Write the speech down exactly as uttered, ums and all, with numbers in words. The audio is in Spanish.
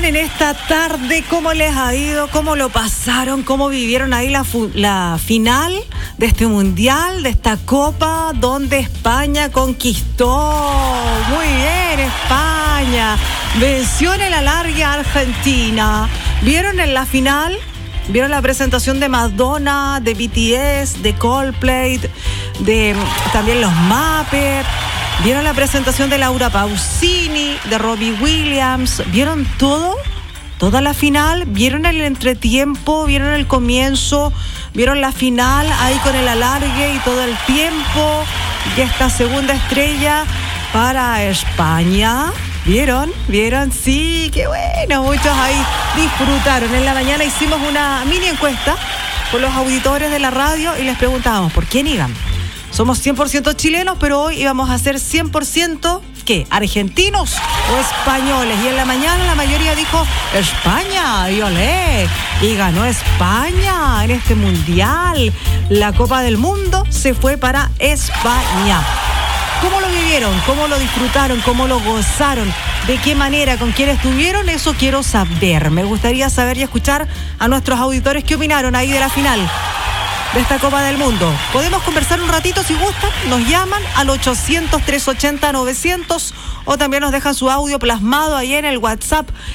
en esta tarde? ¿Cómo les ha ido? ¿Cómo lo pasaron? ¿Cómo vivieron ahí la, fu- la final de este mundial, de esta copa donde España conquistó? Muy bien, España. Venció en el alargue a Argentina. ¿Vieron en la final? ¿Vieron la presentación de Madonna, de B T S, de Coldplay, de también los Muppets? ¿Vieron la presentación de Laura Pausini, de Robbie Williams? ¿Vieron todo? ¿Toda la final? ¿Vieron el entretiempo? ¿Vieron el comienzo? ¿Vieron la final ahí con el alargue y todo el tiempo? Y esta segunda estrella para España. ¿Vieron? ¿Vieron? Sí, qué bueno. Muchos ahí disfrutaron. En la mañana hicimos una mini encuesta con los auditores de la radio y les preguntábamos por quién iban. Somos cien por ciento chilenos, pero hoy íbamos a ser cien por ciento, ¿qué? ¿Argentinos o españoles? Y en la mañana la mayoría dijo España, y olé. Y ganó España en este mundial. La Copa del Mundo se fue para España. ¿Cómo lo vivieron? ¿Cómo lo disfrutaron? ¿Cómo lo gozaron? ¿De qué manera? ¿Con quién estuvieron? Eso quiero saber. Me gustaría saber y escuchar a nuestros auditores qué opinaron ahí de la final de esta Copa del Mundo. Podemos conversar un ratito si gustan. Nos llaman al ochocientos, trescientos ochenta, novecientos o también nos dejan su audio plasmado ahí en el WhatsApp